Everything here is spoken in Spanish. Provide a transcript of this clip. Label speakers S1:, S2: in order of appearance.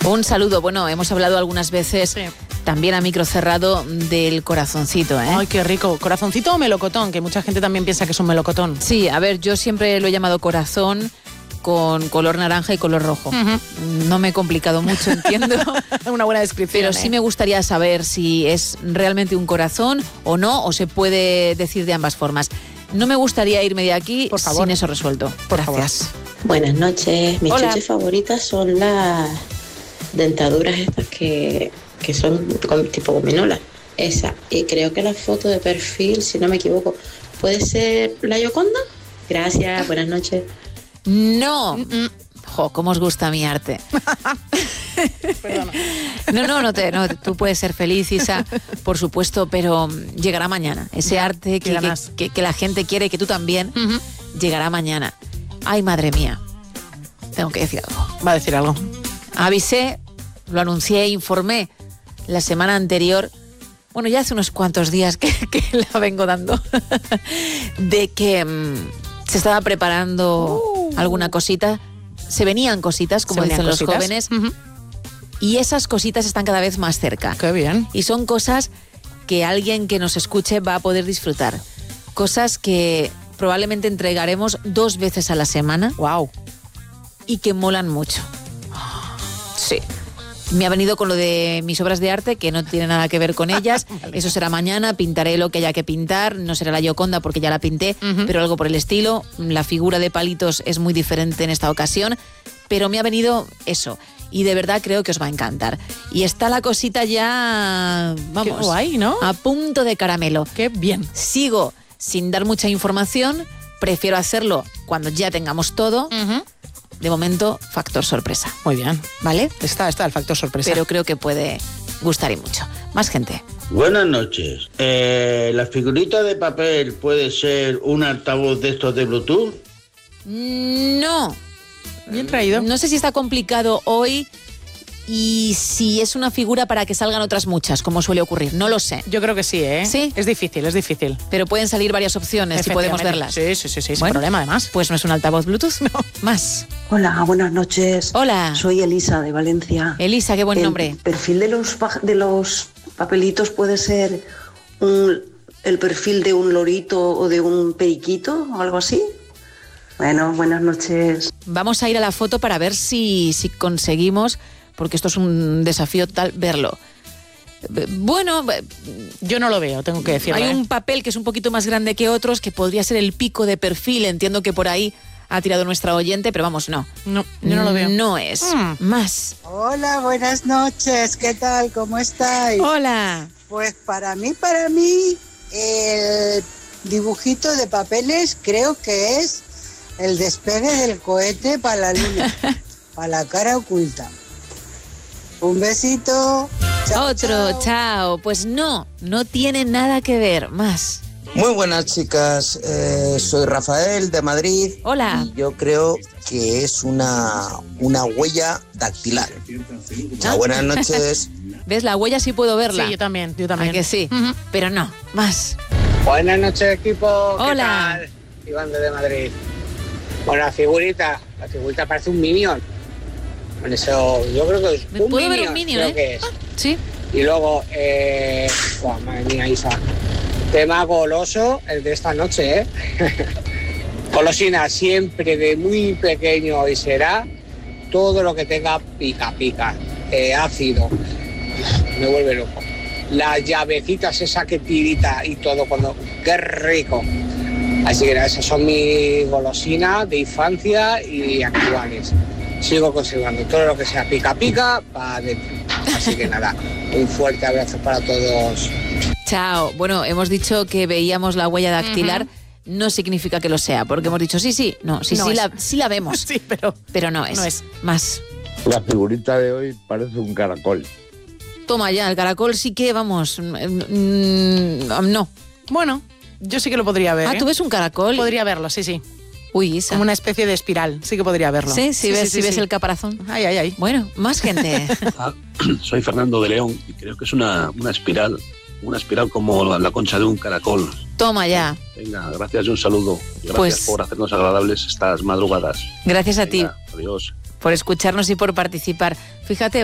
S1: Un saludo. Bueno, hemos hablado algunas veces también a micro cerrado del corazoncito, ¿eh?
S2: Ay, qué rico. ¿Corazoncito o melocotón? Que mucha gente también piensa que es un melocotón.
S1: Sí, a ver, yo siempre lo he llamado corazón con color naranja y color rojo. No me he complicado mucho, entiendo.
S2: Una buena descripción.
S1: Pero sí me gustaría saber si es realmente un corazón o no, o se puede decir de ambas formas. No me gustaría irme de aquí sin eso resuelto. Gracias.
S3: Buenas noches. Mis
S1: Hola.
S3: chuches favoritas son las dentaduras estas que son tipo gominola. Esa. Y creo que la foto de perfil, si no me equivoco, ¿puede ser la Gioconda? Gracias. Buenas noches.
S1: No. Jo, cómo os gusta mi arte.
S2: Perdona.
S1: No, tú puedes ser feliz, Isa, por supuesto, pero llegará mañana. Ese arte que la gente quiere, que tú también, llegará mañana. Ay, madre mía. Tengo que decir algo.
S2: Va a decir algo.
S1: Avisé, lo anuncié, informé la semana anterior, bueno, ya hace unos cuantos días que la vengo dando, de que se estaba preparando alguna cosita. Se venían cositas, como dicen los jóvenes, y esas cositas están cada vez más cerca.
S2: Qué bien.
S1: Y son cosas que alguien que nos escuche va a poder disfrutar. Cosas que probablemente entregaremos 2 veces a la semana.
S2: Wow.
S1: Y que molan mucho. Sí. Me ha venido con lo de mis obras de arte, que no tiene nada que ver con ellas. Vale. Eso será mañana, pintaré lo que haya que pintar. No será la Gioconda porque ya la pinté, pero algo por el estilo. La figura de palitos es muy diferente en esta ocasión, pero me ha venido eso. Y de verdad creo que os va a encantar. Y está la cosita ya, vamos,
S2: qué guay, ¿no?
S1: A punto de caramelo.
S2: Qué bien.
S1: Sigo sin dar mucha información. Prefiero hacerlo cuando ya tengamos todo. De momento, factor sorpresa.
S2: Muy bien.
S1: ¿Vale?
S2: Está el factor sorpresa.
S1: Pero creo que puede gustar y mucho. Más gente.
S4: Buenas noches. ¿La figurita de papel puede ser un altavoz de estos de Bluetooth?
S1: No.
S2: Bien traído.
S1: No sé si está complicado hoy y si es una figura para que salgan otras muchas, como suele ocurrir. No lo sé.
S2: Yo creo que sí, ¿eh?
S1: ¿Sí?
S2: Es difícil.
S1: Pero pueden salir varias opciones y podemos verlas.
S2: Sí, sin
S1: Bueno,
S2: problema, además.
S1: Pues no es un altavoz Bluetooth, no. Más.
S5: Hola, buenas noches.
S1: Hola.
S5: Soy Elisa, de Valencia.
S1: Elisa, qué buen nombre.
S5: ¿El perfil de los papelitos puede ser el perfil de un lorito o de un periquito o algo así? Bueno, buenas noches.
S1: Vamos a ir a la foto para ver si conseguimos, porque esto es un desafío total, verlo. Bueno,
S2: yo no lo veo, tengo que decirlo.
S1: Hay un papel que es un poquito más grande que otros, que podría ser el pico de perfil. Entiendo que por ahí ha tirado nuestra oyente, pero vamos, no.
S2: No, yo no lo veo.
S1: No es. Más.
S6: Hola, buenas noches. ¿Qué tal? ¿Cómo estáis?
S1: Hola.
S6: Pues para mí, el dibujito de papeles creo que es el despegue del cohete para la luna, para la cara oculta. Un besito. Chao,
S1: Otro, chao. Pues no tiene nada que ver. Más.
S7: Muy buenas, chicas. Soy Rafael, de Madrid.
S1: Hola.
S7: Y yo creo que es una huella dactilar. Chao, buenas noches.
S1: ¿Ves? La huella sí puedo verla.
S2: Sí, yo también.
S1: ¿A que sí? Pero no. Más.
S8: Buenas noches, equipo.
S1: Hola.
S8: ¿Qué tal? Iván de Madrid. Bueno, la figurita parece un Minion. Con eso, yo creo que es un
S1: ¿Puedo
S8: Minion.
S1: ver un Minion,
S8: creo que es.
S1: Sí.
S8: Y luego, madre mía, Isa. Tema goloso, el de esta noche, ¿eh? Golosina siempre de muy pequeño y será todo lo que tenga pica, ácido. Me vuelve loco. Las llavecitas, esa que tirita y todo, ¡qué rico! Así que esas son mis golosinas de infancia y actuales. Sigo conservando todo lo que sea pica para adentro. Así que nada, un fuerte abrazo para todos.
S1: Chao. Bueno, hemos dicho que veíamos la huella dactilar. No significa que lo sea, porque hemos dicho sí, no, sí la vemos.
S2: Sí,
S1: pero no es.
S2: No es.
S1: Más.
S9: La figurita de hoy parece un caracol.
S1: Toma ya, el caracol sí que, vamos, no.
S2: Bueno, yo sí que lo podría ver.
S1: ¿tú ves un caracol?
S2: Podría verlo, sí.
S1: Uy, Isa.
S2: Como una especie de espiral, sí que podría verlo.
S1: Sí, ves el caparazón.
S2: Ay.
S1: Bueno, más gente.
S10: Soy Fernando de León y creo que es una espiral. Una espiral como la concha de un caracol.
S1: Toma ya.
S10: Venga, gracias y un saludo. Y gracias
S1: Pues,
S10: por hacernos agradables estas madrugadas.
S1: Gracias a ti.
S10: Adiós.
S1: Por escucharnos y por participar. Fíjate.